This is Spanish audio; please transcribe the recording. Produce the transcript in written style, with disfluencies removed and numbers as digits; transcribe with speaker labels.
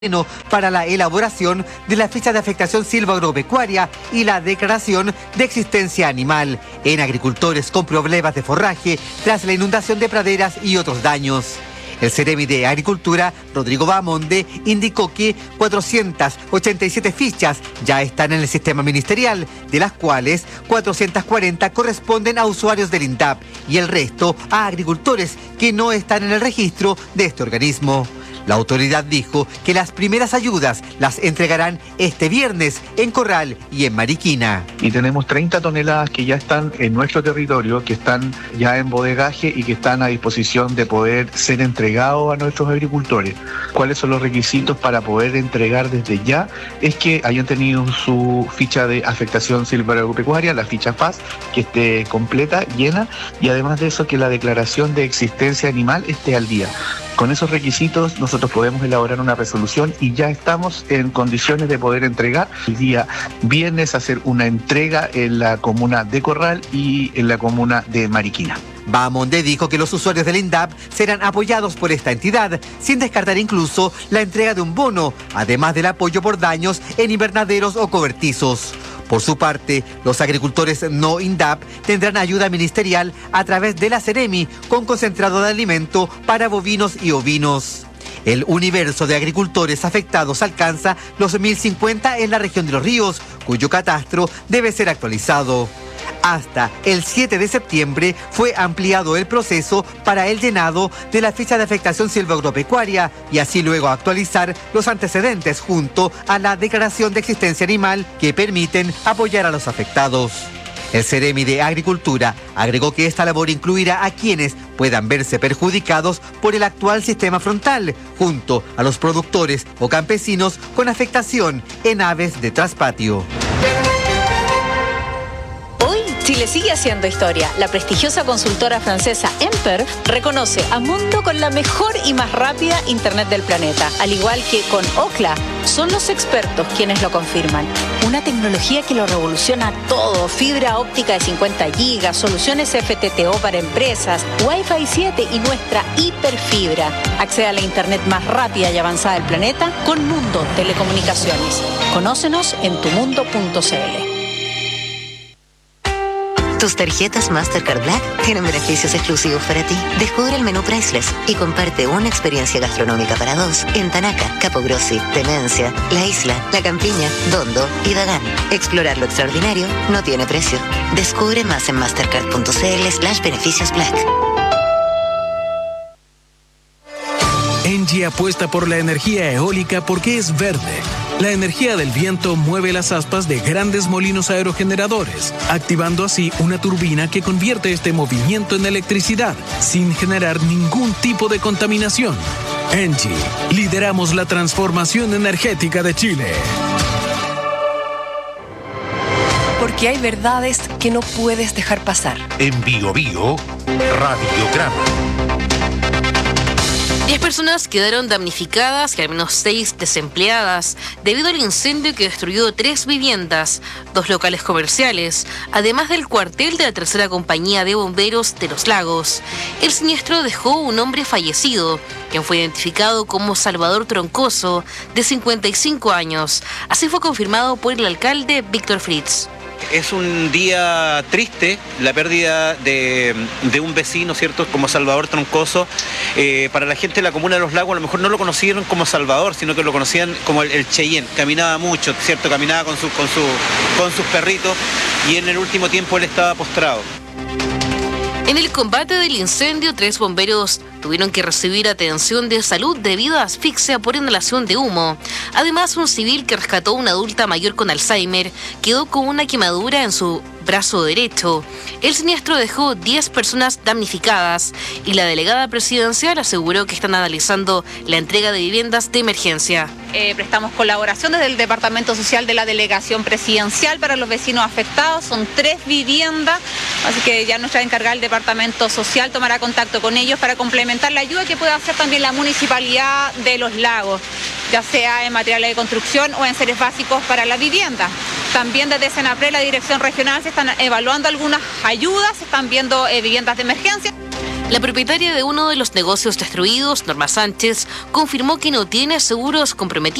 Speaker 1: para la elaboración de la ficha de afectación silvagropecuaria y la declaración de existencia animal en agricultores con problemas de forraje tras la inundación de praderas y otros daños. El Ceremi de Agricultura, Rodrigo Bahamonde, indicó que 487 fichas ya están en el sistema ministerial, de las cuales 440 corresponden a usuarios del INDAP y el resto a agricultores que no están en el registro de este organismo. La autoridad dijo que las primeras ayudas las entregarán este viernes en Corral y en Mariquina.
Speaker 2: Y tenemos 30 toneladas que ya están en nuestro territorio, que están ya en bodegaje y que están a disposición de poder ser entregados a nuestros agricultores. ¿Cuáles son los requisitos para poder entregar desde ya? Es que hayan tenido su ficha de afectación silvagropecuaria, la ficha FAS, que esté completa, llena, y además de eso que la declaración de existencia animal esté al día. Con esos requisitos nosotros podemos elaborar una resolución y ya estamos en condiciones de poder entregar el día viernes, hacer una entrega en la comuna de Corral y en la comuna de Mariquina.
Speaker 1: Bahamonde dijo que los usuarios del INDAP serán apoyados por esta entidad, sin descartar incluso la entrega de un bono, además del apoyo por daños en invernaderos o cobertizos. Por su parte, los agricultores no INDAP tendrán ayuda ministerial a través de la Ceremi con concentrado de alimento para bovinos y ovinos. El universo de agricultores afectados alcanza los 1.050 en la región de Los Ríos, cuyo catastro debe ser actualizado. Hasta el 7 de septiembre fue ampliado el proceso para el llenado de la ficha de afectación silvagropecuaria y así luego actualizar los antecedentes junto a la declaración de existencia animal que permiten apoyar a los afectados. El Ceremi de Agricultura agregó que esta labor incluirá a quienes puedan verse perjudicados por el actual sistema frontal, junto a los productores o campesinos con afectación en aves de traspatio.
Speaker 3: Chile sigue haciendo historia. La prestigiosa consultora francesa Emper reconoce a Mundo con la mejor y más rápida internet del planeta. Al igual que con Ookla, son los expertos quienes lo confirman. Una tecnología que lo revoluciona todo. Fibra óptica de 50 gigas, soluciones FTTO para empresas, Wi-Fi 7 y nuestra hiperfibra. Accede a la internet más rápida y avanzada del planeta con Mundo Telecomunicaciones. Conócenos en tumundo.cl.
Speaker 4: Tus tarjetas Mastercard Black tienen beneficios exclusivos para ti. Descubre el menú Priceless y comparte una experiencia gastronómica para dos en Tanaca, Capogrossi, Demencia, La Isla, La Campiña, Dondo y Dagán. Explorar lo extraordinario no tiene precio. Descubre más en mastercard.cl/beneficios Black.
Speaker 5: Engie apuesta por la energía eólica porque es verde. La energía del viento mueve las aspas de grandes molinos aerogeneradores, activando así una turbina que convierte este movimiento en electricidad, sin generar ningún tipo de contaminación. Engie, lideramos la transformación energética de Chile.
Speaker 6: Porque hay verdades que no puedes dejar pasar.
Speaker 7: En Bio Bio, Radiograma.
Speaker 8: 10 personas quedaron damnificadas y al menos 6 desempleadas debido al incendio que destruyó 3 viviendas, 2 locales comerciales, además del cuartel de la tercera compañía de bomberos de Los Lagos. El siniestro dejó un hombre fallecido, quien fue identificado como Salvador Troncoso, de 55 años. Así fue confirmado por el alcalde Víctor Fritz.
Speaker 9: Es un día triste, la pérdida de un vecino, ¿cierto?, como Salvador Troncoso. Para la gente de la comuna de Los Lagos a lo mejor no lo conocieron como Salvador, sino que lo conocían como el Cheyenne. Caminaba mucho, ¿cierto?, caminaba con sus perritos y en el último tiempo él estaba postrado.
Speaker 8: En el combate del incendio, 3 bomberos tuvieron que recibir atención de salud debido a asfixia por inhalación de humo. Además, un civil que rescató a una adulta mayor con Alzheimer quedó con una quemadura en su brazo derecho. El siniestro dejó 10 personas damnificadas y la delegada presidencial aseguró que están analizando la entrega de viviendas de emergencia.
Speaker 10: Prestamos colaboración desde el Departamento Social de la Delegación Presidencial para los vecinos afectados. Son 3 viviendas, así que ya nuestra encargada del Departamento Social tomará contacto con ellos para complementar la ayuda que pueda hacer también la Municipalidad de Los Lagos, ya sea en materiales de construcción o en seres básicos para la vivienda. También desde Senapred, la Dirección Regional, se están evaluando algunas ayudas, se están viendo viviendas de emergencia.
Speaker 8: La propietaria de uno de los negocios destruidos, Norma Sánchez, confirmó que no tiene seguros comprometidos